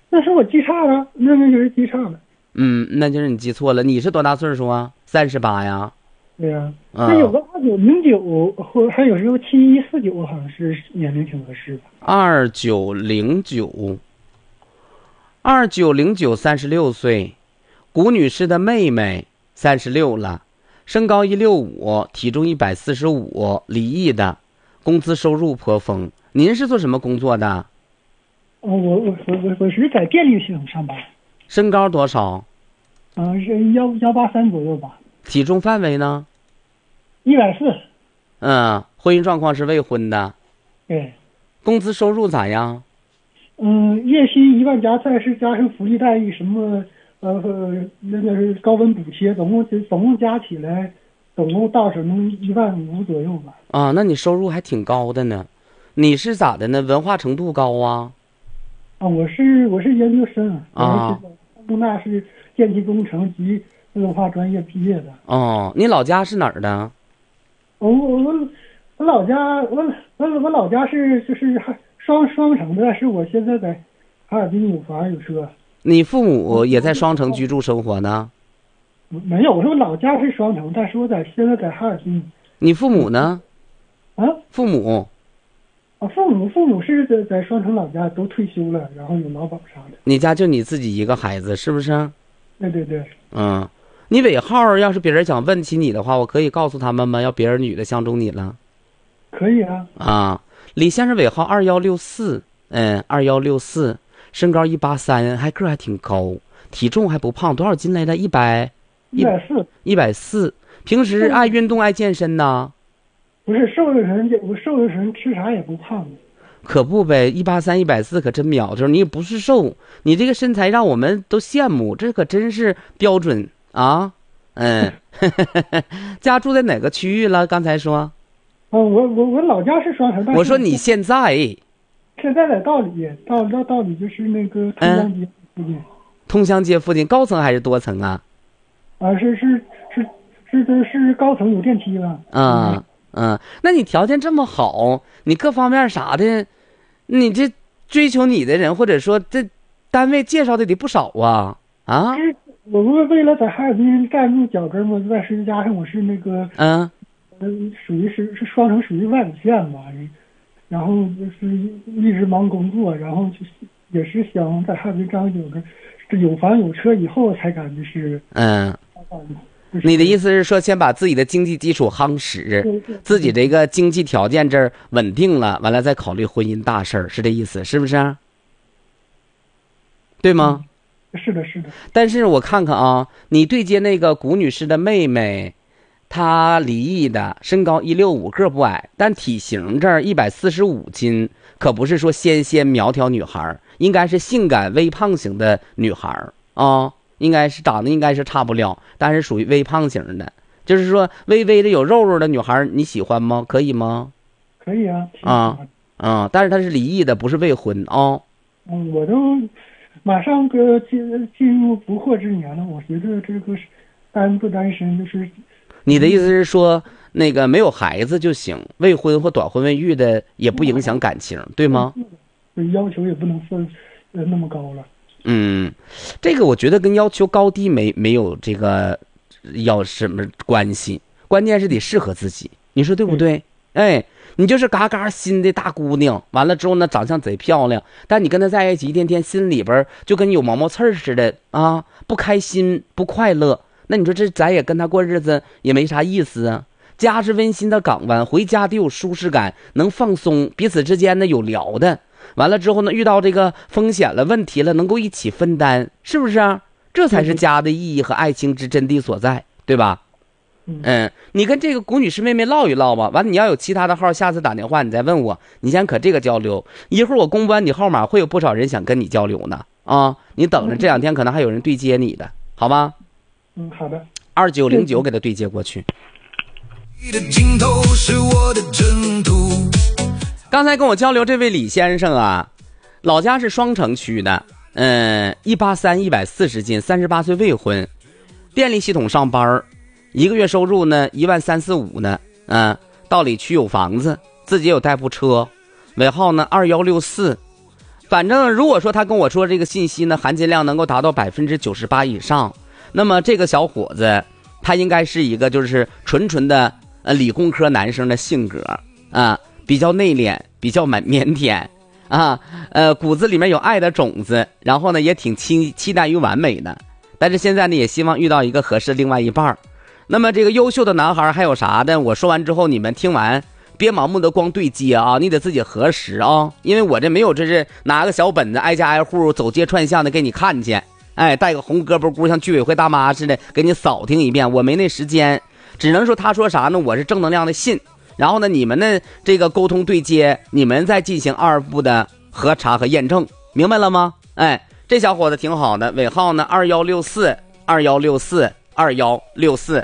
那是我记差了，那就是记差了。 那就是你记错了。你是多大岁数啊？38呀？ 对呀、那有个2909，或还有时候7149，好像是年龄挺合适的。 2909，2909，36岁，谷女士的妹妹，36了，身高165，体重145，离异的，工资收入颇丰。您是做什么工作的？ 我是在电力系统上班。 身高多少？ 是183左右吧。 体重范围呢 140。 婚姻状况是未婚的。 对。 工资收入咋样？ 月薪1万加菜，是加上福利待遇什么那个是高温补贴，总共加起来，总共到手能15000左右吧。 那你收入还挺高的呢。你是咋的呢？文化程度高啊？ 我是研究生，我是东大是电气工程及自动化专业毕业的。 你老家是哪儿的？ 我老家我老家是就是双城的，但是我现在在哈尔滨有房有车。 你父母也在双城居住生活呢？ 没有，我说老家是双城，但是我现在在哈尔滨。 你父母呢？父母是在双城老家，都退休了，然后有劳保啥的。 你家就你自己一个孩子是不是？ 对。 你尾号要是别人想问起你的话，我可以告诉他们吗？要别人女的相中你了？ 可以啊。 李先生尾号2164，2164，身高183，还个还挺高，体重还不胖，多少斤来着？140，平时爱运动爱健身呢？ 不是瘦的人，我瘦的人吃啥也不胖。 可不呗，183、140可真苗条。你也不是瘦，你这个身材让我们都羡慕，这可真是标准啊。家住在哪个区域了？刚才说。 我老家是双城。 我说你现在在道理，道理就是那个通江街附近。 通江街附近，高层还是多层啊？ 是高层，有电梯了。 那你条件这么好，你各方面啥的，你这追求你的人，或者说这单位介绍的得不少啊。 我不是为了在哈尔滨站住脚跟吗？再加上我是那个属于是双城，属于外五县吧，然后就是一直忙工作，然后也是想在哈尔滨站住脚跟，这有房有车以后才敢就是你的意思是说，先把自己的经济基础夯实，自己这个经济条件这儿稳定了，完了再考虑婚姻大事儿，是这意思是不是？对吗？ 是的。 但是我看看啊，你对接那个谷女士的妹妹，她离异的，身高165，个不矮，但体型这儿145斤，可不是说纤苗条女孩，应该是性感微胖型的女孩应该是长得应该是差不了，但是属于微胖型的，就是说微微的有肉肉的女孩，你喜欢吗？可以吗？ 可以啊。 但是她是离异的，不是未婚我都马上进入不惑之年了，我觉得这个单不单身就是。 你的意思是说，那个没有孩子就行，未婚或短婚未育的也不影响感情，对吗？ 要求也不能算那么高了。 这个我觉得跟要求高低没有这个要什么关系，关键是得适合自己，你说对不对？你就是嘎嘎新的大姑娘，完了之后呢，长相贼漂亮，但你跟她在一起一天天心里边就跟有毛毛刺似的不开心不快乐，那你说这咱也跟她过日子也没啥意思啊。家是温馨的港湾，回家得有舒适感，能放松，彼此之间呢有聊的，完了之后呢，遇到这个风险了问题了，能够一起分担，是不是？这才是家的意义和爱情之真谛所在，对吧？你跟这个谷女士妹妹唠一唠吧，完了你要有其他的号，下次打电话你再问我，你先可这个交流，一会儿我公布完你号码，会有不少人想跟你交流呢你等着，这2天可能还有人对接你的，好吧？ 好的。 2909给他对接过去。刚才跟我交流这位李先生啊，老家是双城区的，183、140斤，38岁未婚，电力系统上班，一个月收入呢13000-14500呢，道里区有房子，自己有代步车，尾号呢2164， 反正如果说他跟我说这个信息呢，含金量能够达到98%以上，那么这个小伙子他应该是一个就是纯纯的理工科男生的性格啊，比较内敛，比较腼腆啊，骨子里面有爱的种子，然后呢也挺期待于完美的，但是现在呢也希望遇到一个合适另外一半。那么这个优秀的男孩还有啥的？我说完之后你们听完别盲目的光对接啊，你得自己核实啊，因为我这没有这是拿个小本子挨家挨户走街串巷的给你看去，哎，带个红胳膊箍像居委会大妈似的给你扫听一遍，我没那时间，只能说他说啥呢，我是正能量的信。然后呢，你们呢这个沟通对接，你们再进行二步的核查和验证，明白了吗？哎，这小伙子挺好的，尾号呢216421642164。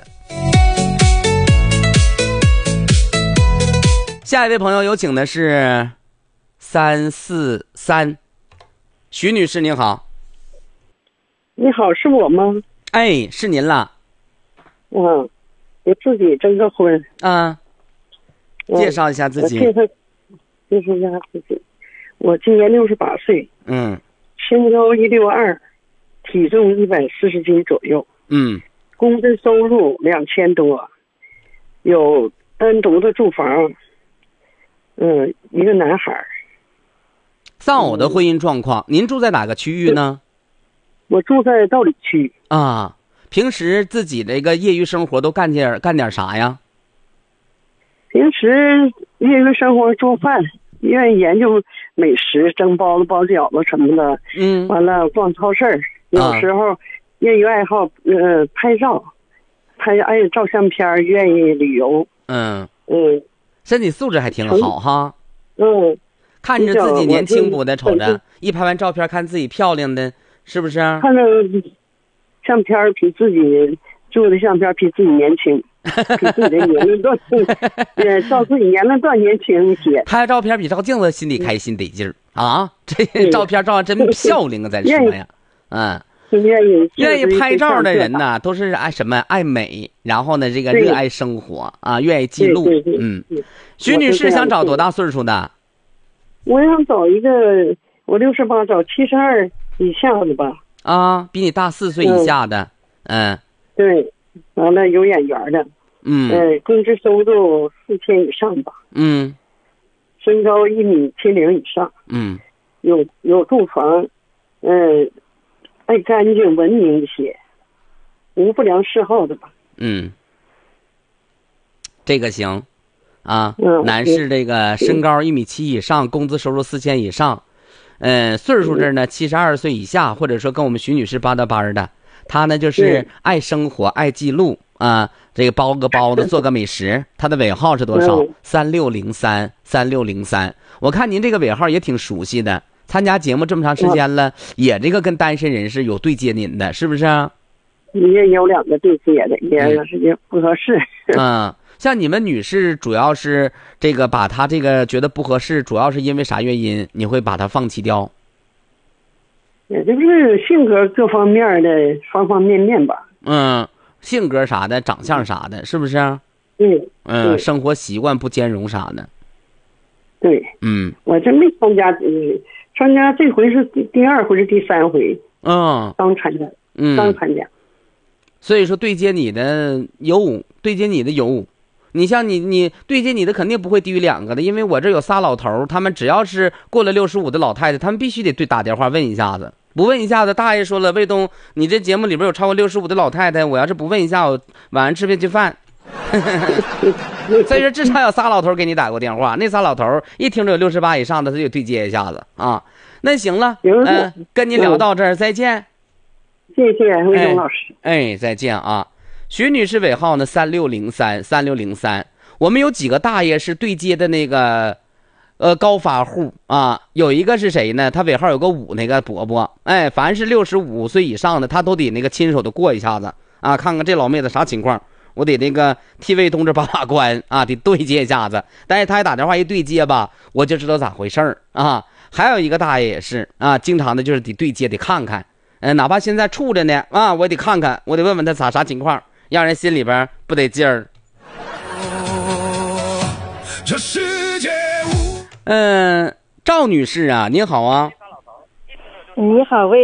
下一位朋友有请的是343，徐女士您好。 你好，是我吗？ 哎，是您了。 我自己征个婚。 介绍一下自己。 介绍一下自己。我今年68岁。身高162，体重140斤左右。工资收入2000多，有单独的住房。一个男孩。 丧偶的婚姻状况，您住在哪个区域呢？ 我住在道里区。 平时自己这个业余生活都干点啥呀？ 平时业余生活做饭，愿意研究美食，蒸包子、包饺子什么的。完了逛超市，有时候业余爱好拍照，爱照相片，愿意旅游。 身体素质还挺好哈。看着自己年轻不的，瞅着一拍完照片看自己漂亮的，是不是？ 看着相片比自己做的相片比自己年轻，比自己的年龄段照自己年龄段年轻一些。 拍照片比照镜子心里开心得劲儿啊！这照片照真漂亮啊，咱说呀，愿意拍照的人呢，都是爱美，然后呢这个热爱生活啊，愿意记录。徐女士想找多大岁数的？ 我想找一个，我68，找72以下的吧。 比你大4岁以下的。 对，完了有眼缘的。工资收入4000以上吧。身高1.70米以上。有住房，爱干净文明一些，无不良嗜好的吧。 这个行男士这个身高1.7米以上，工资收入4000以上，岁数这呢72岁以下，或者说跟我们徐女士搭班的，他呢就是爱生活，爱记录这个包个包子，做个美食。他的尾号是多少？36033603。我看您这个尾号也挺熟悉的，参加节目这么长时间了，也这个跟单身人士有对接您的，是不是？ 也有2个对接的，也不合适。 像你们女士主要是这个把他这个觉得不合适，主要是因为啥原因？你会把他放弃掉？ 也就是性格各方面的方方面面吧。 性格啥的，长相啥的，是不是？生活习惯不兼容啥的。 对。我这没参加，这回是第2回是第3回。刚参加。所以说对接你的有。你像你对接你的肯定不会低于2个的，因为我这有仨老头，他们只要是过了65的老太太，他们必须得打电话问一下子，不问一下子，大爷说了，卫东，你这节目里边有超过65的老太太，我要是不问一下，我晚上吃不进饭。所以说至少有仨老头给你打过电话，那仨老头一听着有68以上的，他就对接一下子啊。那行了，跟您聊到这儿，再见。 谢谢卫东老师。 再见啊。徐女士尾号呢36033603。我们有几个大爷是对接的那个高发户有一个是谁呢？他尾号有个5，那个伯伯，凡是65岁以上的他都得那个亲手的过一下子看看这老妹子啥情况，我得那个替卫东这把关得对接一下子。但是他一打电话一对接吧，我就知道咋回事儿还有一个大爷也是经常的就是得对接，得看看哪怕现在处着呢我得看看，我得问问他啥情况，让人心里边不得劲儿。赵女士啊，您好啊。 你好，